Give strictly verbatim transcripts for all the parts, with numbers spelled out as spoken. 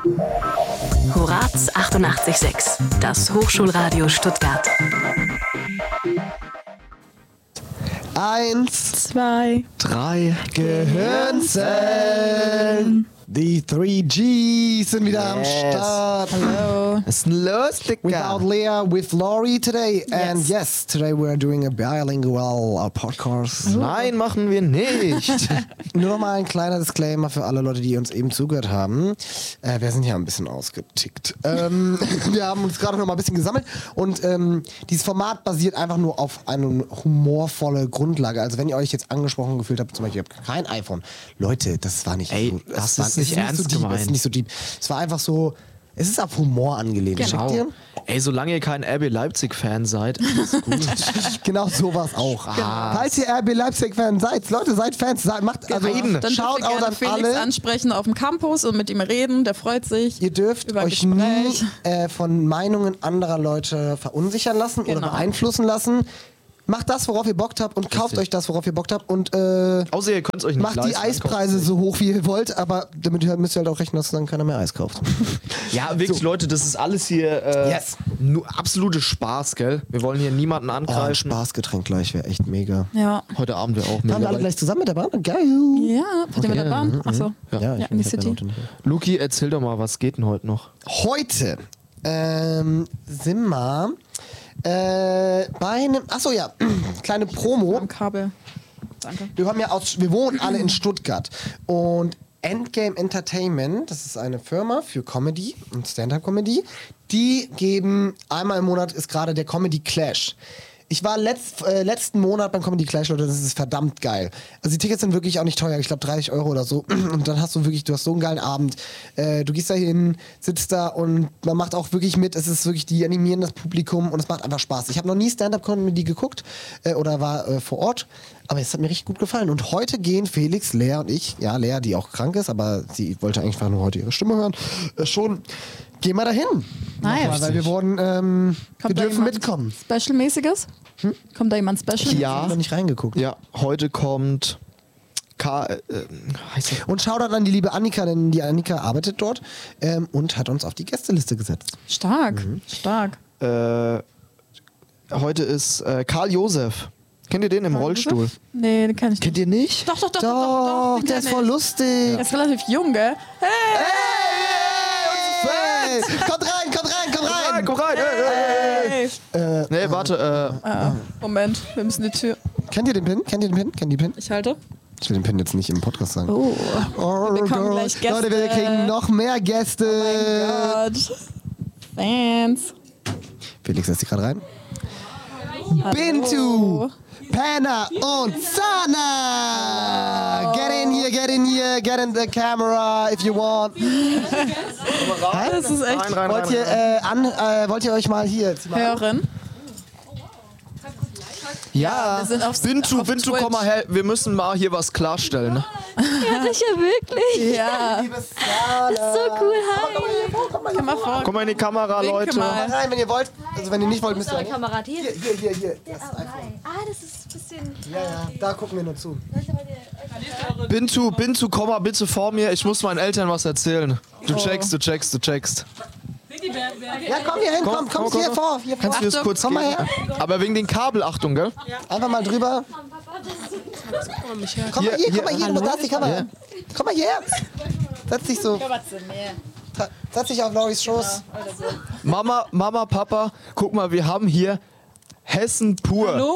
Horaz achtundachtzig Komma sechs, das Hochschulradio Stuttgart. Eins, zwei, drei, Gehirnzellen. Die drei Gs sind wieder Yes. am Start. Hello. Was ist denn los, Digga? Without Leah, with Laurie today. And Yes. yes, today we're doing a bilingual uh, podcast. Nein, machen wir nicht. Nur noch mal ein kleiner Disclaimer für alle Leute, die uns eben zugehört haben. Äh, wir sind ja ein bisschen ausgetickt. Ähm, wir haben uns gerade noch mal ein bisschen gesammelt und ähm, dieses Format basiert einfach nur auf eine humorvolle Grundlage. Also wenn ihr euch jetzt angesprochen gefühlt habt, zum Beispiel, ihr habt kein iPhone. Leute, das war nicht Ey, so, das war, ist nicht ernst so deep, gemeint. Es ist nicht so deep. Es war einfach so, es ist auf Humor angelehnt. Genau. Checkt ihr? Ey, solange ihr kein R B Leipzig-Fan seid, alles gut. Genau sowas auch. Spaß. Falls ihr R B Leipzig-Fan seid, Leute, seid Fans, seid, macht also Eben. Dann schaut dürft ihr auch gerne an Felix alle. ansprechen auf dem Campus und mit ihm reden, der freut sich. Ihr dürft über euch Gespräch. nie äh, von Meinungen anderer Leute verunsichern lassen Genau. oder beeinflussen lassen. Macht das, worauf ihr Bock habt und kauft euch das, worauf ihr Bock habt und äh, Außer ihr könnt es euch nicht macht leisten. die dann Eispreise so hoch, wie ihr wollt, aber damit müsst ihr halt auch rechnen, dass dann keiner mehr Eis kauft. kauft. Ja, wirklich, So. Leute, das ist alles hier äh, Yes. nur absolute Spaß, gell? Wir wollen hier niemanden Oh, ein angreifen. Spaßgetränk gleich wäre echt mega. Ja. Heute Abend wäre auch Fahren wir alle mega. gleich zusammen mit der Bahn? Geil. Ja, fährt ihr mit der Bahn? Achso. Ja, Ja, ich in die ich hab City. mein Auto nicht. Luki, erzähl doch mal, was geht denn heute noch? Heute ähm, sind wir äh, bei einem. Achso, ja, kleine Promo. Am Kabel. Danke. Wir, haben ja aus, wir wohnen alle in Stuttgart. Und Endgame Entertainment, das ist eine Firma für Comedy und Stand-Up-Comedy, die geben, einmal im Monat ist gerade der Comedy Clash. Ich war letzt, äh, letzten Monat beim Comedy Clash, Leute, das ist verdammt geil. Also die Tickets sind wirklich auch nicht teuer, ich glaube dreißig Euro oder so. Und dann hast du wirklich, du hast so einen geilen Abend. Äh, du gehst da hin, sitzt da und man macht auch wirklich mit. Es ist wirklich, die animieren das Publikum und es macht einfach Spaß. Ich habe noch nie Stand-Up-Comedy geguckt äh, oder war äh, vor Ort, aber es hat mir richtig gut gefallen. Und heute gehen Felix, Lea und ich, ja, Lea, die auch krank ist, aber sie wollte eigentlich einfach nur heute ihre Stimme hören, äh, schon, gehen wir dahin. Nice. Nochmal, weil wir wurden, ähm, wir Kommt da dürfen jemand mitkommen. Special-mäßiges? Kommt da jemand Special? Ich habe noch nicht reingeguckt. Ja, heute kommt K. Äh, heißt das? Und Shoutout an die liebe Annika, denn die Annika arbeitet dort ähm, und hat uns auf die Gästeliste gesetzt. Stark, stark. Äh, heute ist äh, Karl Josef. Kennt ihr den im Rollstuhl? Nee, den kenn ich Kennt nicht. ihr nicht? Doch, doch, doch, Doch, doch, doch, den der kenn ist voll ich. lustig. Der ist relativ jung, gell? Hey! Hey, kommt rein, kommt rein, kommt rein. Komm rein! Hey, Hey! Nee, warte. Äh, Ah, Moment, wir müssen die Tür. Kennt ihr den Pin? Kennt ihr den Pin? Kennt ihr den Pin? Ich halte. Ich will den Pin jetzt nicht im Podcast sagen. Oh. Oh, Wir bekommen Gott. gleich Gäste. Leute, wir kriegen noch mehr Gäste. Oh Gott. Fans. Felix lässt sich gerade rein. Hallo. Bintu, Panna und Sana. Get in here, get in here, get in the camera if you want. Das ist echt rein, rein, Wollt ihr, äh, an, äh, wollt ihr euch mal hier zieh mal an. hören. ja, wir sind auf- Bintu, auf Bintu, Twitch. komm mal her. Wir müssen mal hier was klarstellen. Ne? Ja, sicher, wirklich. Ja. Liebe Sana. So cool, hi. Komm mal Komm mal vor. Komm mal in die Kamera, Winke Leute. mal. rein, wenn ihr wollt. Also wenn ihr nicht wollt, müsst ihr Eure Kamera, die Hier, ist. hier, hier, hier. Der Das ist ist auch einfach. rein. Ah, das ist ein bisschen. Ja, ja, da gucken wir nur zu. Bintu, Bintu, komm mal bitte vor mir. Ich muss meinen Eltern was erzählen. Du checkst, du checkst, du checkst. Ja, komm hier hin, komm, komm, komm, komm, hier komm. vor. Hier Kannst vor. du das kurz Komm mal geben? her. Aber wegen den Kabel, Achtung, gell? Einfach mal drüber. Komm mal hier, komm mal hier, du darfst die Kamera. Komm mal hierher. Setz dich so. Setz dich auf Loris Schoß. Mama, Mama, Papa, guck mal, wir haben hier Hessen pur. Hallo?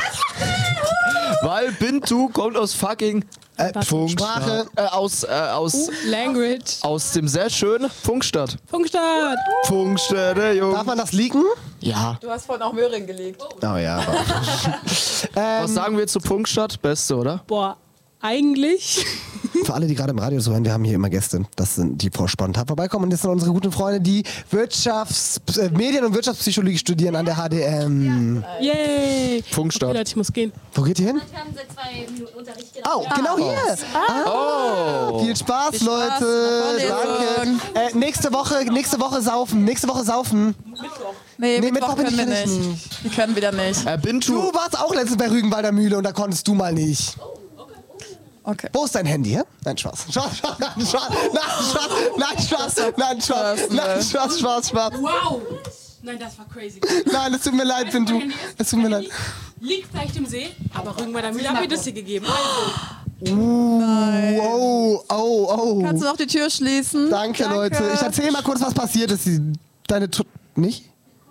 Weil Bintu kommt aus fucking Äh, Funkstadt. Sprache. Äh, aus, äh, aus, Language. aus dem sehr schönen Funkstadt. Funkstadt. Funkstätte, Junge. Darf man das leaken? Ja. Du hast vorhin auch Möhring gelegt. Oh ja. Was sagen wir zu Funkstadt? Beste, oder? Boah, eigentlich. Für alle, die gerade im Radio so hören, wir haben hier immer Gäste. Das sind die Frau spontan vorbeikommen. Und das sind unsere guten Freunde, die Wirtschafts-, äh, Medien- und Wirtschaftspsychologie studieren an der H D M. Yay. Funkstadt. Okay, Leute, ich muss gehen. Wo geht ihr hin? Wir haben seit zwei Minuten Unterricht Oh, genau hier. Ah, Viel Spaß, Viel Spaß Leute. in der Vorlesung. Danke. Äh, nächste Woche, nächste Woche saufen. Nächste Woche saufen. Nee, Nee, Mittwoch Mittwoch bin können wir ich nicht. nicht. Wir können wieder nicht. Äh, Bintu. Du warst auch letztens bei Rügenwalder Mühle und da konntest du mal nicht. Okay. Wo ist dein Handy, hä? Nein, Spaß. Spaß, Spaß, nein, Spaß, nein, Spaß, nein, Spaß, nein, Spaß, Spaß, Spaß. Wow! Nein, das war crazy. Nein, es tut mir leid, wenn du. Es tut mir leid. Liegt vielleicht im See, aber Rügen bei der Mühle hat mir das hier gegeben. Also, Oh, oh, oh. Kannst du noch die Tür schließen? Danke, Leute. Ich erzähle mal kurz, was passiert ist. Die- Deine. Tu nicht?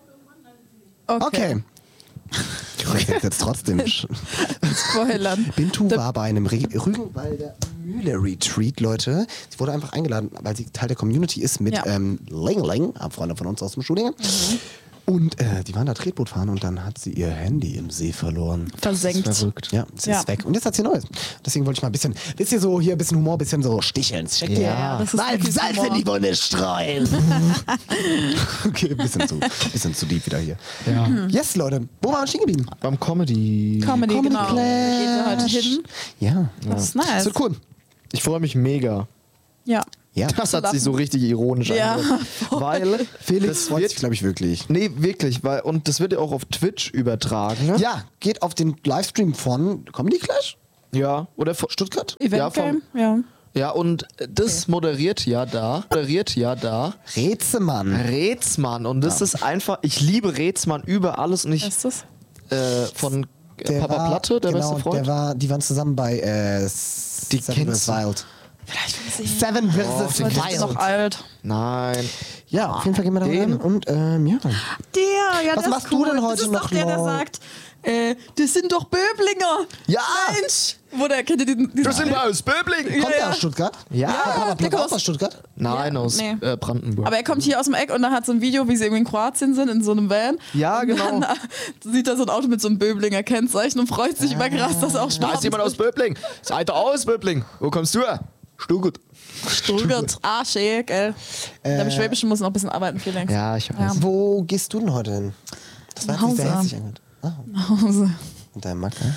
Okay. Okay, jetzt trotzdem. Spoilern. Bintu war bei einem Re- Rügenwalder Mühle-Retreat, Leute. Sie wurde einfach eingeladen, weil sie Teil der Community ist mit Ja. ähm, Ling Ling, Freunde von uns aus dem Studiengang. Und äh, die waren da Tretboot fahren und dann hat sie ihr Handy im See verloren. Versenkt. Verrückt. Ja, es Ja. ist weg. Und jetzt hat sie Neues. Deswegen wollte ich mal ein bisschen, wisst ihr so, hier ein bisschen Humor, ein bisschen so sticheln. Checkt ihr? Ja, das ist Mal wirklich Salz Humor. in die Wunde streuen. Okay, ein bisschen zu, bisschen zu deep wieder hier. Ja. Yes, Leute. Wo waren wir stehen geblieben? Beim Comedy. Comedy, Comedy genau. Clash. Geht ihr heute hin? Ja. Das ist Das nice. wird cool. Ich freue mich mega. Ja. Ja. Das hat sich so richtig ironisch Ja, angehört. Weil Felix das freut sich, wird, glaube ich, wirklich. nee, wirklich, weil und das wird ja auch auf Twitch übertragen, ne? Ja, geht auf den Livestream von Comedy Clash Ja, oder von, Stuttgart. Ja, Event vom- Game? Ja. ja, und das moderiert ja da, moderiert ja da Rätsemann. Rätsmann und das ist einfach, ich liebe Rätsmann über alles und ich Ist das? äh, von Der Papa war- Platte, der genau, beste Freund. Der war, die waren zusammen bei äh, Die Seven kennst versus. du. Wild. Vielleicht Seven versus. ist noch Wild. alt. Nein. Ja, auf jeden Fall gehen wir da Den. rein und ähm, ja. Der, ja, Was der machst ist du cool. denn heute das ist noch, doch der, der Lord? sagt, äh, das sind doch Böblinger. Ja! Mensch! Wo der, kennt ihr diesen, diesen Wir sind aus Böbling! Kommt Ja, der ja. aus Stuttgart? Ja. Papa der Platte kommt auch aus- aus Stuttgart? Nein, aus nee. äh, Brandenburg. Aber er kommt hier aus dem Eck und da hat so ein Video, wie sie irgendwie in Kroatien sind, in so einem Van. Ja, und genau. Dann äh, sieht er so ein Auto mit so einem Böblinger Kennzeichen und freut sich immer krass, dass er auch da Spaß ist jemand aus Böbling. Seid ihr aus Böbling? Wo kommst du her? Stuttgart. Stuttgart. Ah, schön, gell. Der im Schwäbischen muss noch ein bisschen arbeiten, Felix. Ja, ich weiß. Ja. Wo gehst du denn heute hin? Das war Nach jetzt nicht sehr Hause. herzlich angehört. Ah, Nach Hause. mit deinem Macker.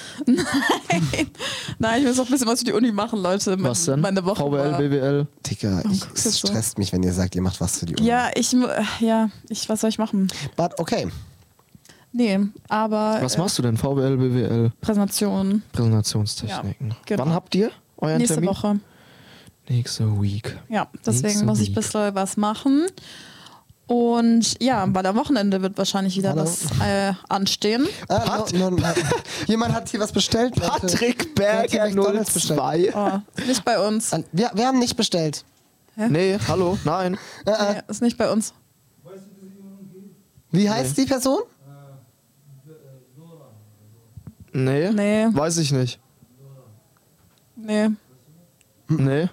Nein, ich muss noch ein bisschen was für die Uni machen, Leute. Mein- Was denn? Meine Woche V W L, war- B W L. Dicker, ich, guckst es du so? stresst mich, wenn ihr sagt, ihr macht was für die Uni. Ja, ich, mu- ja, ich, was soll ich machen? But okay. Nee, aber Was äh, machst du denn? V W L, B W L? Präsentation Präsentationstechniken. Ja, genau. Wann habt ihr euren nächste Termin? Woche. Nächste Week. Ja, deswegen Nächste muss ich ein Week. bisschen was machen. Und ja, weil am Wochenende wird wahrscheinlich wieder Hallo. was äh, anstehen. Ah, no, no, no. Jemand hat hier was bestellt. Leute. Patrick Wer hat hier Berger McDonald's null bestellt? zwei. Oh, nicht bei uns. An- Wir, wir haben nicht bestellt. Nee, hallo, nein. Nee, ist nicht bei uns. Wie heißt die Person? Nee, Nee. weiß ich nicht. Nee. Nee,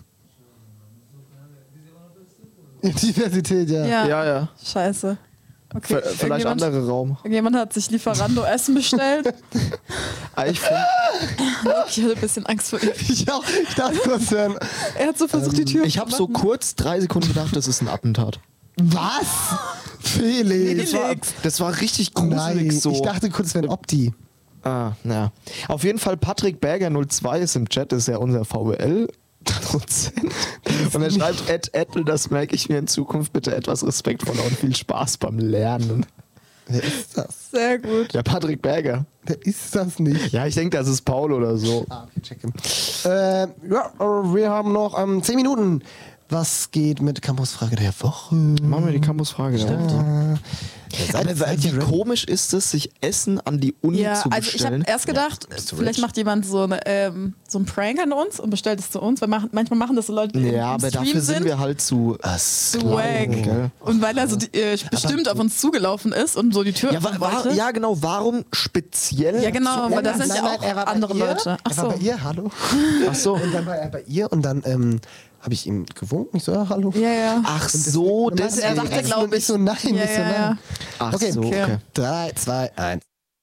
Diversität, ja. Ja. ja, ja. Scheiße. Okay. V vielleicht Irgendjemand- anderer Raum. Irgendjemand hat sich Lieferando Essen bestellt. Ah, Ich find, Ich hatte ein bisschen Angst vor ihm. Ich auch. Ich dachte kurz hören. Er hat so versucht, die Tür ich habe so kurz drei Sekunden gedacht, das ist ein Attentat. Was? Felix. Das war, das war richtig Nein, gruselig so. ich dachte kurz, wenn Opti. Ah, na. Auf jeden Fall Patrick Berger null zwei ist im Chat, ist ja unser V W L-Dozent. Und er schreibt, Ed Ettel, das merke ich mir in Zukunft bitte etwas respektvoller und viel Spaß beim Lernen. Wer ist das? Sehr gut. Ja, Patrick Berger. Wer ist das nicht? Ja, ich denke, das ist Paul oder so. Ah, okay, check him. Äh, ja, äh, wir haben noch ähm, zehn Minuten. Was geht mit Campusfrage der Woche? Machen wir die Campusfrage. Ja. Seid, Aber seid wie ihr ready? komisch ist es, sich Essen an die Uni Ja, zu also ich habe bestellen? erst gedacht, bist du vielleicht rich? macht jemand so, eine, ähm, so einen Prank an uns und bestellt es zu uns, weil mach, manchmal machen das so Leute, die ja, im aber Stream dafür sind. sind wir halt zu... Zu wack. gell? Und weil er so die, äh, bestimmt auf uns zugelaufen ist und so die Tür Ja, wa öffnen wa wollte. ja, genau. Warum speziell? Ja, genau, weil das sind ja auch er war bei andere ihr, Leute. Ach Er war so. bei ihr, hallo. Ach so. Und dann war er bei ihr und dann ähm, habe ich ihm gewunken. Ich so, ja, hallo. Ja, ja. Ach so, Und das er dachte, glaub ich so, nein, Ja, nicht so, ja, nein. ja. Ach Okay. so, Okay. okay. Drei, zwei, eins.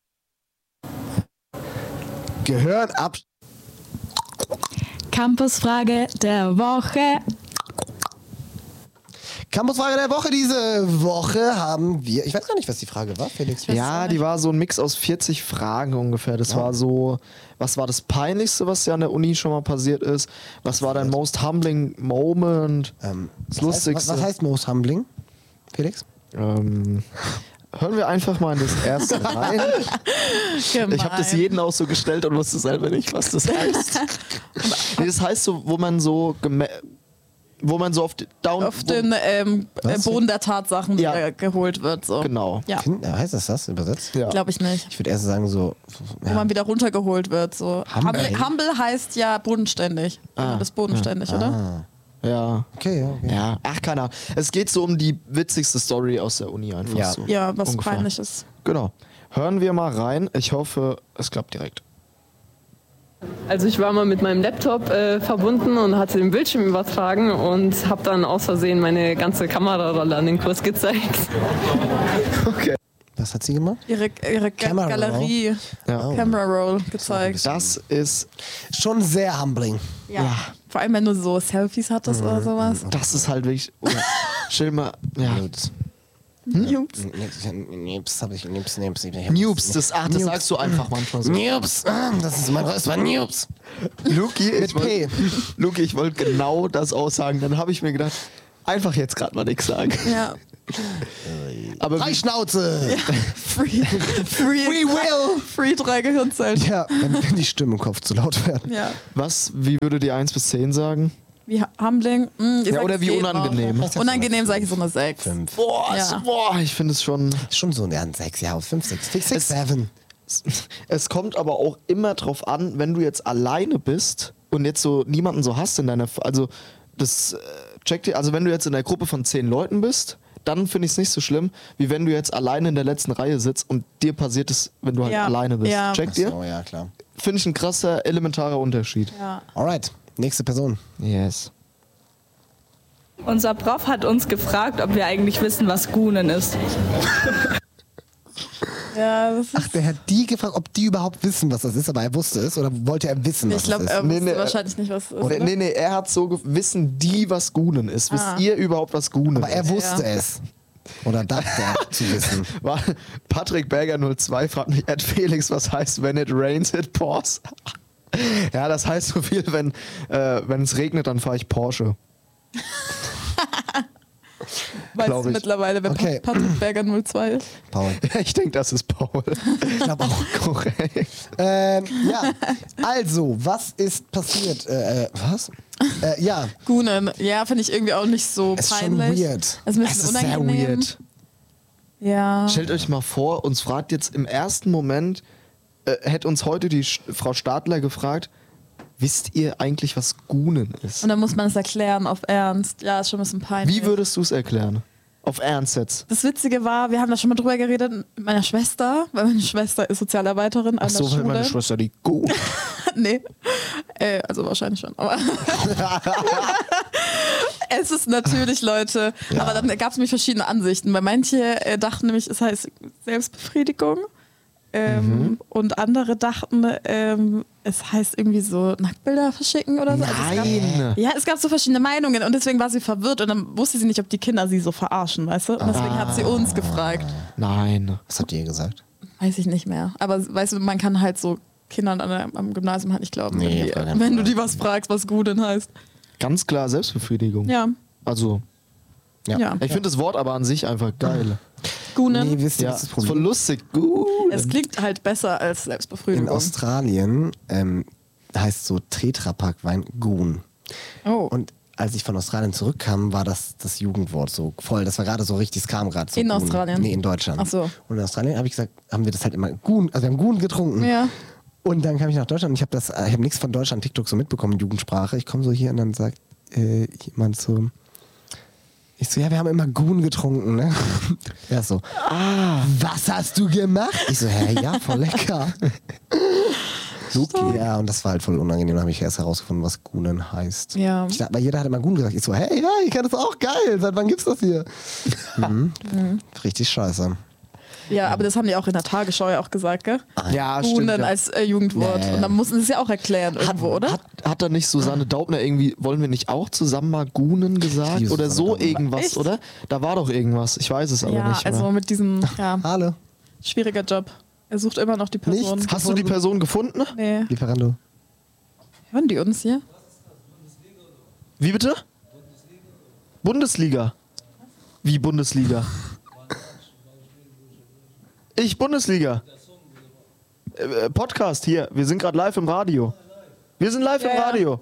Gehören ab. Campusfrage der Woche. Campusfrage der Woche. Diese Woche haben wir. Ich weiß gar nicht, was die Frage war, Felix. Ja, die war so ein Mix aus vierzig Fragen ungefähr. Das war so, was war das Peinlichste, was dir an der Uni schon mal passiert ist? Was war dein most humbling moment? Ähm, Das was heißt, Lustigste. was, was heißt most humbling, Felix? Ähm, hören wir einfach mal in das erste rein. Ich habe das jeden auch so gestellt und wusste selber nicht, was das heißt. Nee, das heißt so, wo man so geme- wo man so auf, die- down, auf wo, den ähm, Was? Boden der Tatsachen Ja. äh, geholt wird. So. Genau. Ja, Kind, heißt das das übersetzt? Ja. glaube ich nicht. Ich würde erst sagen so, Wo ja, man wieder runtergeholt wird. So. Humble. Humble, humble heißt ja bodenständig. Ah. Das ist bodenständig, oder? Ja. okay, ja, okay. Ja, ach, keine Ahnung. Es geht so um die witzigste Story aus der Uni einfach Ja. so. Ja, was Ungefähr. Peinliches. Genau. Hören wir mal rein. Ich hoffe, es klappt direkt. Also ich war mal mit meinem Laptop äh, verbunden und hatte den Bildschirm übertragen und habe dann aus Versehen meine ganze Kamerarolle an den Kurs gezeigt. Okay. Was hat sie gemacht? Ihre, ihre Ga- Camera Galerie, Ja. Camera Roll gezeigt. Das ist, Schon sehr humbling. Ja. Vor allem, wenn du so Selfies hattest oder sowas. das ist halt wirklich. Oh, stell mal. Ja. Nudes. Jungs. Nips habe ich, Nips, Nips. Noobs, das, ach, das sagst du einfach manchmal so. Nips, ah, das ist mein, das war Nips. Luki, Mit ich wollt- P. Luki, ich wollte genau das aussagen. Dann habe ich mir gedacht, einfach jetzt gerade mal nichts sagen. Ja. Aber wie, Freischnauze. Free, free, Free will. Free drei Gehirnzellen. Ja, wenn, wenn die Stimmen im Kopf zu laut werden. Ja. was, wie würdet ihr eins bis zehn sagen? Wie humbling. Hm, ich Ja, sag oder wie zehn unangenehm. auch. Unangenehm sage ich so eine sechs. Fünf. Boah, Ja. es- boah ich finde es schon. Schon so ja, ein sechs, ja, fünf, sechs, six, Es- seven. Es kommt aber auch immer drauf an, wenn du jetzt alleine bist und jetzt so niemanden so hast in deiner. F- Also, das äh, checkt ihr. Also, wenn du jetzt in der Gruppe von zehn Leuten bist, dann finde ich es nicht so schlimm, wie wenn du jetzt alleine in der letzten Reihe sitzt und dir passiert es, wenn du halt Ja. alleine bist. Ja. Checkt ihr? Oh ja, klar. Finde ich ein krasser, elementarer Unterschied. Ja. Alright, nächste Person. Yes. Unser Prof hat uns gefragt, ob wir eigentlich wissen, was Gunen ist. Ja, das ist, Ach, der hat die gefragt, ob die überhaupt wissen, was das ist, aber er wusste es oder wollte er wissen, was ich glaube, das er ist? wusste Nee, nee, wahrscheinlich nicht, was es ist. Nee, oder? nee, nee, er hat so, ge- wissen die, was Gunen ist? Wisst Ah. ihr überhaupt, was Gunen Aber er ist? wusste Ja. es. Oder dachte er zu wissen. War, Patrick Berger null zwei fragt mich, Ed Felix, was heißt, when it rains, it pours? Ja, das heißt so viel, wenn äh, wenn es regnet, dann fahre ich Porsche. Weißt glaub du ich. mittlerweile, wer Okay. Pat- Patrick Berger null zwei ist? Paul. Ich denke, das ist Paul. Ich glaube auch. Korrekt. Ähm, ja, also, was ist passiert? Äh, äh, was? Äh, ja, Gunen. Ja, finde ich irgendwie auch nicht so es ist schon peinlich. weird. Es ist ein bisschen Es ist sehr unangenehm. weird. Ja. Stellt euch mal vor, uns fragt jetzt im ersten Moment, äh, hätte uns heute die Sch- Frau Stadler gefragt, wisst ihr eigentlich, was Gunen ist? Und dann muss man es erklären auf Ernst. Ja, ist schon ein bisschen peinlich. Wie würdest du es erklären? Auf Ernst jetzt. Das Witzige war, wir haben da schon mal drüber geredet mit meiner Schwester, weil meine Schwester ist Sozialarbeiterin an Ach so, der weil Schule. meine Schwester die Gu. Nee. Äh, also wahrscheinlich schon. Aber es ist natürlich, Leute. Aber dann gab es nämlich verschiedene Ansichten. Weil manche äh, dachten nämlich, es heißt Selbstbefriedigung. Ähm, Mhm. Und andere dachten, ähm, es heißt irgendwie so Nacktbilder verschicken oder so. Also es Nein. gab, ja, es gab so verschiedene Meinungen und deswegen war sie verwirrt und dann wusste sie nicht, ob die Kinder sie so verarschen, weißt du? Und deswegen hat sie uns gefragt. Nein. Was habt ihr gesagt? Weiß ich nicht mehr. Aber weißt du, man kann halt so Kindern an der, am Gymnasium halt nicht glauben, Nee, wenn, auf gar die, keinen wenn du Fall. die was fragst, was gut denn heißt. Ganz klar Selbstbefriedigung. Ja. Also, Ja. Ja. ich finde das Wort aber an sich einfach geil. Gunen. Nee, wisst ihr, Ja, was das ist voll Problem lustig. Gut. Es klingt halt besser als In Selbstbefriedigung. Australien ähm, heißt so Tetrapack-Wein Goon. Oh. Und als ich von Australien zurückkam, war das das Jugendwort so voll. Das war gerade so richtig, es kam gerade so. In Goon. Australien? Nee, in Deutschland. Ach so. Und in Australien habe ich gesagt, haben wir das halt immer Goon, also wir haben Goon getrunken. Ja. Und dann kam ich nach Deutschland und ich habe das, ich habe nichts von Deutschland TikTok so mitbekommen, Jugendsprache. Ich komme so hier und dann sagt äh, jemand so, ich so, ja, wir haben immer Goon getrunken, ne? Ja, so, ah, was hast du gemacht? Ich so, hä, ja, voll lecker. Okay. Ja, und das war halt voll unangenehm. Da habe ich erst herausgefunden, was Goonen heißt. Ja. Ich dachte, aber jeder hat immer Goon gesagt. Ich so, hey, ja, ich kann das auch geil. Seit wann gibt's das hier? Mhm. Richtig scheiße. Ja, aber das haben die auch in der Tagesschau ja auch gesagt, gell? Ja, Gunen stimmt. Ja. als äh, Jugendwort. Ja, ja. Und dann mussten sie es ja auch erklären irgendwo, oder? Hat, hat da nicht Susanne Daubner irgendwie, wollen wir nicht auch zusammen mal Gunen gesagt? liebe Oder Susanne so Daubner. irgendwas, Echt? oder? Da war doch irgendwas. Ich weiß es aber Ja, nicht. mehr. also mit diesem, ja, Hallo, schwieriger Job. Er sucht immer noch die Person. Nichts. Hast du die Person gefunden? Nee. Lieferando. Hören die uns hier? Wie bitte? Bundesliga. Wie Bundesliga? Ich Bundesliga. Äh, Podcast hier. Wir sind gerade live im Radio. Wir sind live Ja, im ja. Radio.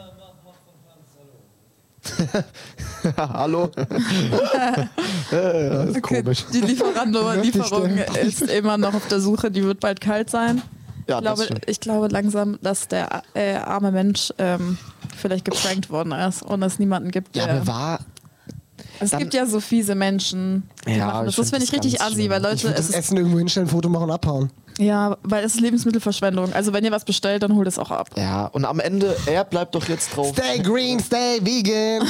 Hallo. äh, das ist Okay, komisch. die Lieferando-Lieferung ist immer noch auf der Suche, die wird bald kalt sein. Ja, ich, das glaube, stimmt. ich glaube langsam, dass der äh, arme Mensch ähm, vielleicht geprankt worden ist und es niemanden gibt, Ja, der... aber war. es dann- gibt ja so fiese Menschen, die Ja, machen das. ich Das find finde ich das richtig ganz assi, schlimm. weil Ich Leute, würde es das ist, Essen irgendwo hinstellen, Foto machen und abhauen. ja, weil es ist Lebensmittelverschwendung. Also wenn ihr was bestellt, dann holt es auch ab. Ja, und am Ende, er bleibt doch jetzt drauf. Stay green, stay vegan.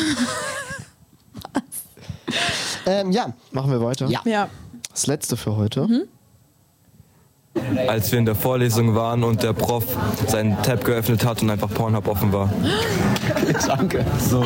ähm, ja. Machen wir weiter. Ja. Ja. Das letzte für heute. Als wir in der Vorlesung waren und der Prof seinen Tab geöffnet hat und einfach Pornhub offen war. Danke. So.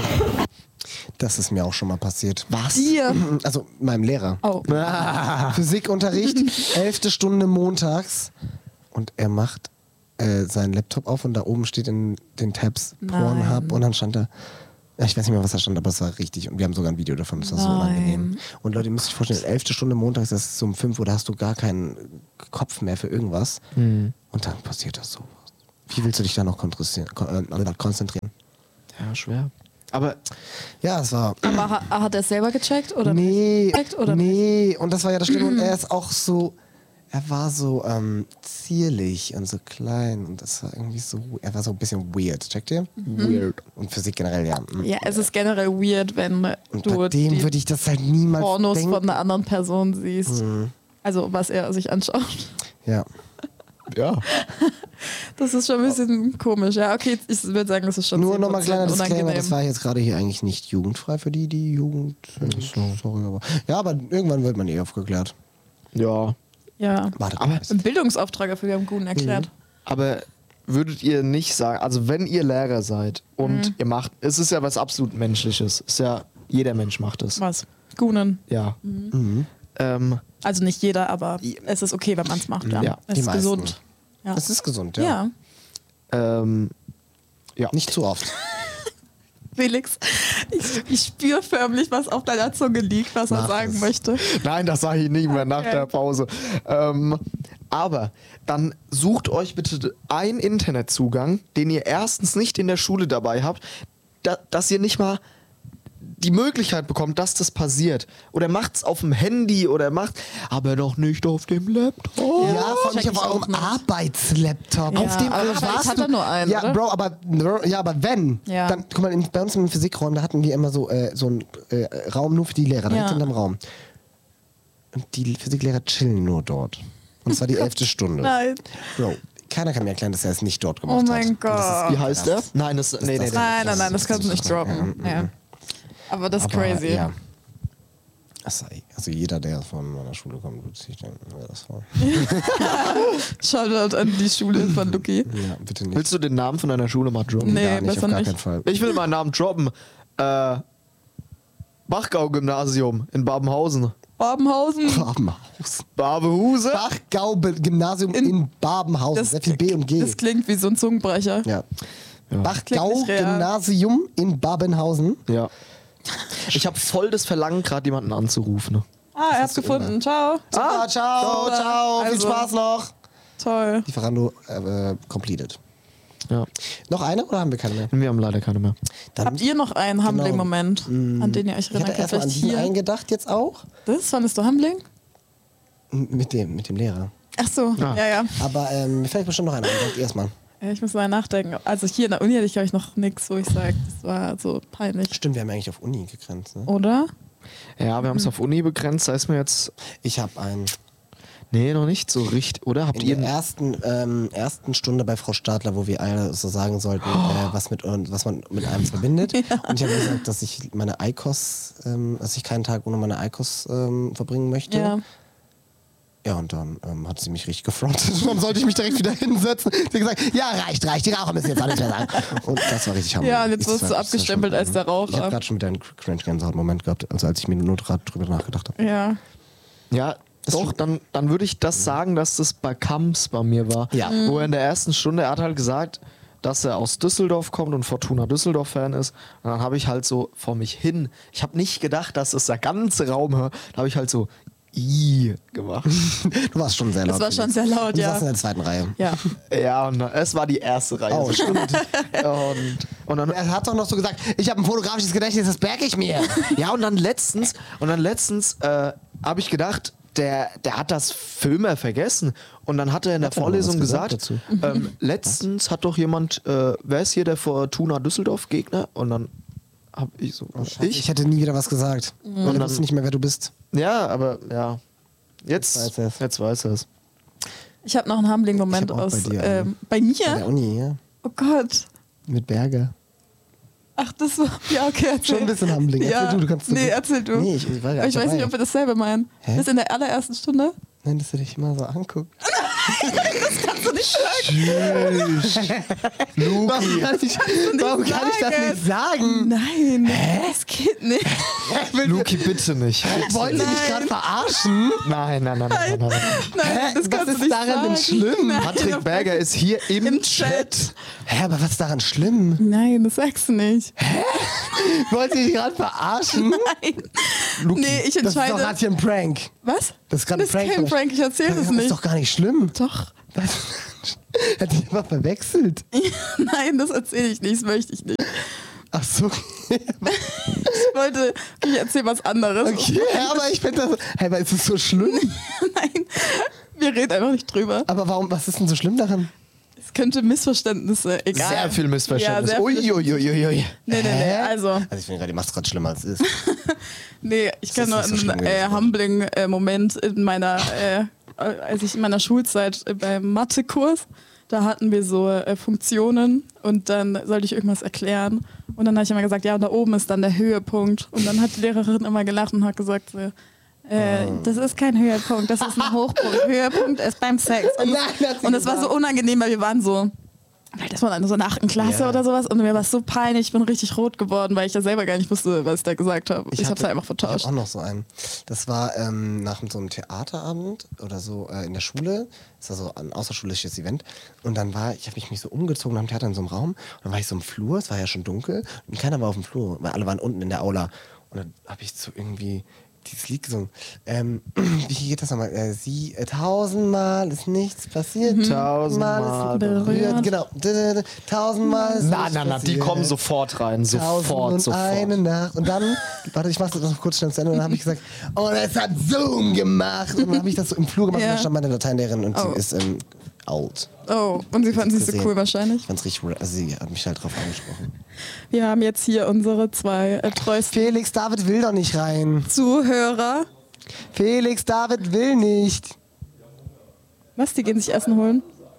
Das ist mir auch schon mal passiert. Was? Dir. Also meinem Lehrer. Oh. Physikunterricht, elfte Stunde montags. Und er macht äh, seinen Laptop auf und da oben steht in den Tabs Pornhub Nein. und dann stand da, ja, ich weiß nicht mehr, was da stand, aber es war richtig. Und wir haben sogar ein Video davon, das war so Nein. unangenehm. Und Leute, ihr müsst euch vorstellen, elfte Stunde montags, das ist so um fünf Uhr, da hast du gar keinen Kopf mehr für irgendwas. Und dann passiert das so. Wie willst du dich da noch konzentrieren? kon- äh, konzentrieren? Ja, schwer. Aber Ja, es war... Aber ha hat er es selber gecheckt? Oder Nee, Perfekt, oder nee. Und das war ja das Schlimme. Und er ist auch so, er war so ähm, zierlich und so klein. Und das war irgendwie so, er war so ein bisschen weird. Checkt ihr? Weird. Und Physik generell, ja. Mhm. Ja, es ist generell weird, wenn Und du bei dem die würde ich das halt niemals Pornos denken. von einer anderen Person siehst. Mhm. Also was er sich anschaut. Ja. ja. Das ist schon ein bisschen komisch. Ja, okay, ich würde sagen, das ist schon Nur nochmal kleiner zehn Prozent Disclaimer, unangenehm. das war jetzt gerade hier eigentlich nicht jugendfrei für die, die Jugend... Sorry, aber... Ja, aber irgendwann wird man eh aufgeklärt. Ja. Ja. Wartet Aber- mal. Ein Bildungsauftrag dafür, wir haben Guten erklärt. Aber würdet ihr nicht sagen, also wenn ihr Lehrer seid und Mhm. ihr macht, es ist ja was absolut Menschliches. Ist ja, jeder Mensch macht es. Was? Gunen. Ja. Mhm. Ähm, Also nicht jeder, aber es ist okay, wenn man es macht. Ja. Ja, es die ist meisten. gesund. Ja. Das ist gesund, ja. ja. ähm, ja. Nicht zu oft. Felix, ich, ich spüre förmlich, was auf deiner Zunge liegt, was er Mach sagen es. möchte. Nein, das sage ich nicht mehr nach Okay. der Pause. Ähm, aber dann sucht euch bitte einen Internetzugang, den ihr erstens nicht in der Schule dabei habt, da, dass ihr nicht mal die Möglichkeit bekommt, dass das passiert. Oder macht's auf dem Handy oder macht, aber doch nicht auf dem Laptop. Ja, vor allem check nicht auf ich auch eurem nicht. Arbeitslaptop. Ja, auf dem aber warst vielleicht hat du- er nur einen, Ja, oder? Bro, aber, ja, aber wenn, Ja. dann, guck mal, in, bei uns im Physikraum, da hatten wir immer so, äh, so einen äh, Raum nur für die Lehrer, direkt Ja. hinterm Raum. Und die Physiklehrer chillen nur dort. Und es war die elfte Stunde. Nein. Bro, keiner kann mir erklären, dass er es nicht dort gemacht Oh hat. mein Und das Gott. Wie heißt der? Nein, das, nee, nee, das- nee. Nein, nein, nein, das kannst du nicht Ja, droppen. ja, Ja. Aber das ist Aber, crazy. Ja. Also, also jeder, der von meiner Schule kommt, wird sich denken, wer das war. Shoutout an die Schule von Luki. Ja, bitte nicht. Willst du den Namen von deiner Schule mal droppen? Nee, gar nicht, auf besser gar nicht. keinen Fall. Ich will meinen Namen droppen. Äh, Bachgau-Gymnasium in Babenhausen. Babenhausen. Babenhaus. Babehuse? Bachgau-Gymnasium in, Babenhausen. Sehr viel B und G. Das klingt wie so ein Zungenbrecher. Ja. Klingt nicht real. Bachgau-Gymnasium in Babenhausen. Ja. Ich habe voll das Verlangen, gerade jemanden anzurufen. Ah, er hat's gefunden. Ciao. Ah, ciao, Super. ciao. Viel Also- Spaß noch. Toll. Lieferando äh, completed. Ja. Noch eine oder haben wir keine mehr? Wir haben leider keine mehr. Dann, Habt ihr noch einen Humbling-Moment, an den ihr euch ich erinnern hatte könnt? erstmal an Vielleicht die hier. eingedacht jetzt auch. Das fandest du Humbling? M- Mit dem, mit dem Lehrer. Ach so, Ah. ja, ja. Aber ähm, mir fällt bestimmt noch einer ein. Sagt erstmal. Ja, ich muss mal nachdenken. Also hier in der Uni hatte ich, glaube ich, noch nichts, wo ich sage, das war so peinlich. Stimmt, wir haben eigentlich auf Uni gegrenzt. Ne? Oder? Ja, wir haben es auf Uni begrenzt. Da ist mir jetzt. Ich habe einen. Nee, noch nicht so richtig. Oder? Habt In ihr. der ersten, ähm, ersten Stunde bei Frau Stadler, wo wir alle so sagen sollten, äh, was, mit, uns- was man mit einem verbindet. Und ich habe gesagt, dass ich meine I C O S, ähm, dass ich keinen Tag ohne meine I C O S ähm, verbringen möchte. Ja. Ja, und dann ähm, hat sie mich richtig gefrontet. Und dann sollte ich mich direkt wieder hinsetzen. Sie hat gesagt, ja, reicht, reicht, die Raucher müssen jetzt alles mehr sagen. Und das war richtig hammer. Ja, und jetzt Ich- wirst das du war- das war abgestempelt schon- als der Raucher. Ich habe gerade schon wieder einen Cringe-Gänsehaut-Moment gehabt, also als ich mir nur gerade drüber nachgedacht habe. Ja. Ja, doch, dann, dann würde ich das sagen, dass das bei Kamps bei mir war. Ja. Wo er in der ersten Stunde, er hat halt gesagt, dass er aus Düsseldorf kommt und Fortuna Düsseldorf-Fan ist. Und dann habe ich halt so vor mich hin, ich habe nicht gedacht, dass das der ganze Raum hört, da habe ich halt so I gemacht. Du warst schon sehr laut. Das war schon sehr laut, Du ja. saßt in der zweiten Reihe. Ja. Ja, und es war die erste Reihe. Oh, stimmt. Und, und dann, Er hat doch noch so gesagt, ich habe ein fotografisches Gedächtnis, das merke ich mir. ja, und dann letztens, und dann letztens äh, habe ich gedacht, der, der hat das Filmer vergessen. Und dann hat er in der Hat er noch Vorlesung was gesagt gesagt, dazu? ähm, letztens hat doch jemand, äh, wer ist hier der Fortuna Düsseldorf Gegner? Und dann habe ich so, Ich? ich hätte nie wieder was gesagt. Und dann wusste nicht mehr, wer du bist. Ja, aber ja. Jetzt, Jetzt weiß er's. jetzt weiß er es. Ich habe noch einen Humbling-Moment Ich hab auch aus. bei dir ähm, einen. bei Bei mir? der Uni, ja. Oh Gott. Mit Berger. Ach, das war. Ja, okay, erzähl. Schon ein bisschen Humbling. Ja. Erzähl du, du kannst so nee, gut- erzähl du. Nee, ich, ich war ja Aber ich weiß dabei. nicht, ob wir dasselbe meinen. Hä? Das ist in der allerersten Stunde. Nein, dass du dich immer so anguckst. Das kannst du nicht sagen. Warum kann ich, warum kann ich das sagen. nicht sagen? Nein. Hä? Das geht nicht. Luki, bitte nicht. Wollt ihr mich Nein. gerade verarschen? Nein, nein, nein, nein, nein, nein. Nein, Hä? das Was kannst ist du nicht daran denn sagen. schlimm? Nein, Patrick Berger ist hier im, Im Chat. Chat. Hä, aber was ist daran schlimm? Nein, das sagst du nicht. Wollt ihr mich gerade verarschen? Nein. Nee, ich Das ist doch entscheide. gerade hier ein Prank. Was? Das ist gerade ein Das ist Prank. kein Prank, ich erzähle das es ist nicht. doch gar nicht schlimm. Doch. Was? Hat die einfach verwechselt? Nein, das erzähle ich nicht, das möchte ich nicht. Ach so. Ich wollte, ich erzähle was anderes. Okay, aber ich finde das. Hey, aber ist das so schlimm? Nein, wir reden einfach nicht drüber. Aber warum, was ist denn so schlimm daran? Es könnte Missverständnisse, egal. Sehr viel Missverständnis. Ja, sehr viel- Uiuiuiui. Nee, nee, nee, Hä? also, Also ich finde gerade, die macht es gerade schlimmer als es ist. nee, ich Das kann nur ist nicht so einen schlimm äh, gewesen. Humbling-Moment in meiner, äh, als ich in meiner Schulzeit äh, beim Mathekurs, da hatten wir so äh, Funktionen und dann sollte ich irgendwas erklären und dann habe ich immer gesagt, ja, und da oben ist dann der Höhepunkt und dann hat die Lehrerin immer gelacht und hat gesagt, so, äh, das ist kein Höhepunkt, das ist ein Hochpunkt. Höhepunkt ist beim Sex. Und, Nein, hat sie und es war so gesagt. unangenehm, weil wir waren so, weil das war dann so in der achten Klasse Ja. oder sowas und mir war es so peinlich, ich bin richtig rot geworden, weil ich ja selber gar nicht wusste, was ich da gesagt habe. Ich, habe es hatte- halt einfach Ich vertauscht. habe auch noch so einen. Das war ähm, nach so einem Theaterabend oder so äh, in der Schule. Das war so ein außerschulisches Event. Und dann war, ich habe mich so umgezogen nach dem Theater in so einem Raum. Und dann war ich so im Flur, es war ja schon dunkel. Und keiner war auf dem Flur, weil alle waren unten in der Aula. Und dann habe ich so irgendwie dieses Lied gesungen. Ähm, wie geht das nochmal? Äh, sie, äh, tausendmal ist nichts passiert. Tausendmal ist berührt. Genau. D -d -d tausendmal ist Na, nichts na, na, die passiert. kommen sofort rein. Tausend Sofort, und sofort. eine Nacht. Und dann, warte, ich mach's das noch kurz schnell zu Ende. Und dann habe ich gesagt, und es hat Zoom gemacht. Und dann habe ich das so im Flur gemacht. Ja. Und da stand meine Lateinlehrerin und Oh. sie ist ähm, alt. Oh, und sie fanden sie so gesehen. cool wahrscheinlich. Ich fand's richtig cool. Also sie hat mich halt drauf angesprochen. Wir haben jetzt hier unsere zwei äh, treuesten Felix David will doch nicht rein. Zuhörer. Felix David will nicht. Was, die gehen sich Essen holen?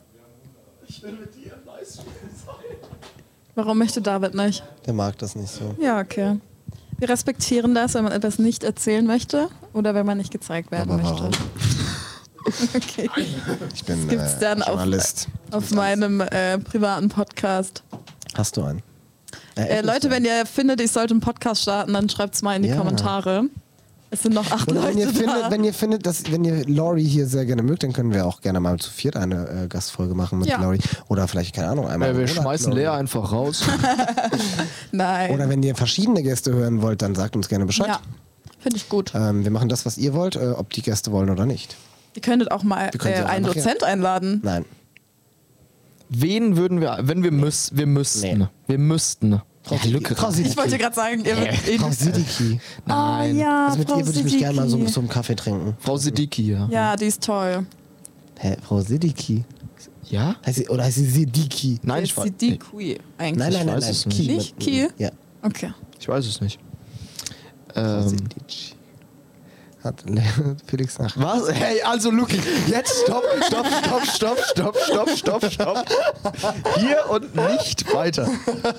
Warum möchte David nicht? Der mag das nicht so. Ja, okay. Wir respektieren das, wenn man etwas nicht erzählen möchte oder wenn man nicht gezeigt werden Aber möchte. warum? Okay. Ich bin Gibt's äh, dann auf, Journalist. auf meinem äh, privaten Podcast. Hast du einen? Äh, Leute, wenn ihr findet, ich sollte einen Podcast starten, dann schreibt es mal in die Ja. Kommentare. Es sind noch acht Oder Leute wenn ihr, da. findet, wenn ihr findet, dass wenn ihr Lori hier sehr gerne mögt, dann können wir auch gerne mal zu viert eine äh, Gastfolge machen mit Ja. Lori. Oder vielleicht, keine Ahnung, einmal. Ja, wir im Monat schmeißen Lori. Lea einfach raus. Nein. Oder wenn ihr verschiedene Gäste hören wollt, dann sagt uns gerne Bescheid. Ja, finde ich gut. Ähm, wir machen das, was ihr wollt, äh, ob die Gäste wollen oder nicht. Ihr könntet auch mal Wir können äh, sie auch einen einfach- Dozent einladen. Nein. Wen würden wir, wenn wir müssen, wir müssten. Nee. Wir müssten. Ja, Lücke. Frau Sidiki. Ich wollte gerade sagen, ihr Frau Sidiki. Nein. Oh, ja, Also mit Frau ihr würde ich mich gerne mal so, Sidiki. so einen Kaffee trinken. Frau Sidiki, ja. Ja, die ist toll. Hä, Frau Sidiki? Ja? Heißt sie, oder heißt sie Sidiki? Nein, Ist ich weiß, sie die Kui eigentlich? Nein, nein, nein, weiß nein. es nicht. Ki. Nicht? Ki? Ja. Okay. ich weiß es nicht. Frau Ähm, Sidiki. Hat Felix nach. was? Hey, also Luki, jetzt stopp, stopp, stopp, stopp, stopp, stopp, stopp, stopp. Hier und nicht weiter.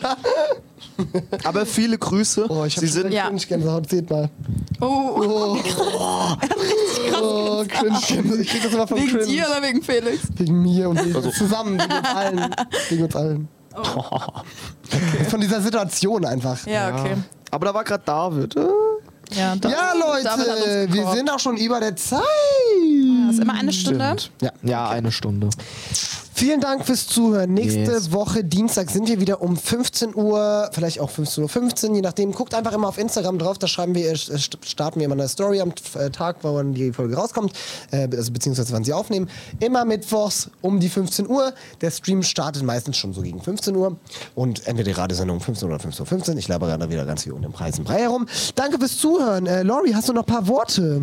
Aber viele Grüße. Oh, ich hab Sie sind Ja. Cringe-Gänsehaut, seht mal. Oh, Oh, Cringe. Ich krieg das immer vom wegen Cringe. dir oder wegen Felix? Wegen mir und wegen Also- zusammen, wegen uns allen. Wegen uns allen. Von dieser Situation einfach. Ja, okay. Aber da war gerade David. Äh, Ja, da- Ja, David hat uns Leute, wir gekorbt. sind auch schon über der Zeit. Das ist immer eine Stunde. Ja. Ja, eine Stunde. Vielen Dank fürs Zuhören. Nächste Yes. Woche Dienstag sind wir wieder um fünfzehn Uhr, vielleicht auch fünfzehn Uhr fünfzehn, je nachdem. Guckt einfach immer auf Instagram drauf, da schreiben wir, äh, starten wir immer eine Story am äh, Tag, wo dann die Folge rauskommt, äh, also beziehungsweise wann sie aufnehmen. Immer mittwochs um die fünfzehn Uhr. Der Stream startet meistens schon so gegen fünfzehn Uhr und entweder die Radiosendung um fünfzehn oder fünfzehn Uhr fünfzehn. Ich labere da wieder ganz viel um den Preis im Brei herum. Danke fürs Zuhören. Äh, Lori, hast du noch ein paar Worte?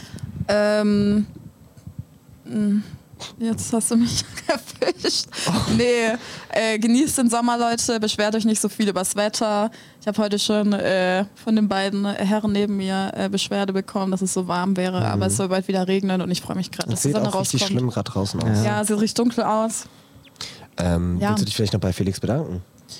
Ähm. mh, Jetzt hast du mich erwischt. Oh. Nee, äh, genießt den Sommer, Leute. Beschwert euch nicht so viel übers Wetter. Ich habe heute schon äh, von den beiden Herren neben mir äh, Beschwerde bekommen, dass es so warm wäre. Mhm. Aber es soll bald wieder regnen und ich freue mich gerade, dass Das die sieht Sonne auch richtig rauskommt. schlimm gerade draußen aus. Ja, sieht richtig dunkel aus. Ähm, Ja. Willst du dich vielleicht noch bei Felix bedanken,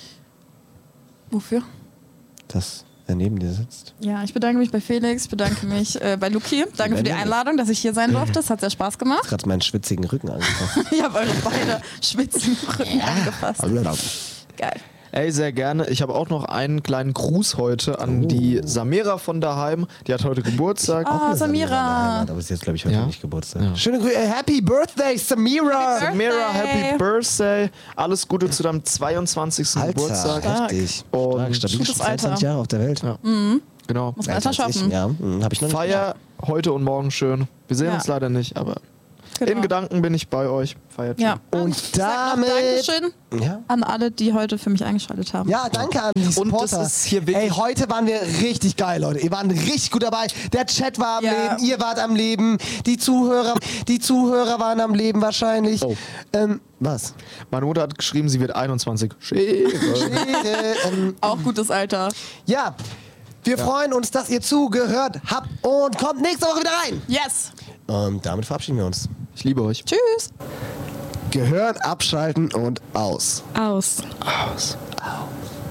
Wofür? dass er neben dir sitzt? Ja, ich bedanke mich bei Felix, bedanke mich äh, bei Luki. Danke für die Einladung, dass ich hier sein durfte. Es hat sehr Spaß gemacht. Gerade meinen schwitzigen Rücken angefasst. Ich habe eure beide schwitzigen Rücken angefasst. Geil. Ey, sehr gerne. Ich habe auch noch einen kleinen Gruß heute an Oh. die Samira von daheim. Die hat heute Geburtstag. Ah, Samira. Aber ist jetzt, glaube ich, heute Ja? nicht Geburtstag. Ja. Schöne Grüße. Äh, Happy Birthday, Samira! Happy Samira, Birthday. Happy Birthday. Alles Gute zu deinem zweiundzwanzigsten Alter, Geburtstag. heftig. Und Stark, stabil gutes schon zweiundzwanzig Alter. Jahre auf der Welt. Ja. Genau. Muss man Älter erstmal als ich. schaffen. Ja, hm, hab ich noch nicht. Feier heute und morgen schön. Wir sehen Ja. uns leider nicht, aber Genau. in Gedanken bin ich bei euch. Feiert Ja. Und Ich sag noch damit- Dankeschön Ja. an alle, die heute für mich eingeschaltet haben. Ja, danke an die Und Supporter. das ist hier wirklich- Ey, heute waren wir richtig geil, Leute. Ihr wart richtig gut dabei. Der Chat war am Ja. Leben, ihr wart am Leben. Die Zuhörer, die Zuhörer waren am Leben wahrscheinlich. Oh. Ähm, was? Meine Mutter hat geschrieben, sie wird einundzwanzig. Schön. äh, ähm, Auch gutes Alter. ja, wir freuen uns, dass ihr zugehört habt und kommt nächste Woche wieder rein. Yes. Und damit verabschieden wir uns. Ich liebe euch. Tschüss. Gehört, abschalten und aus. Aus. Aus.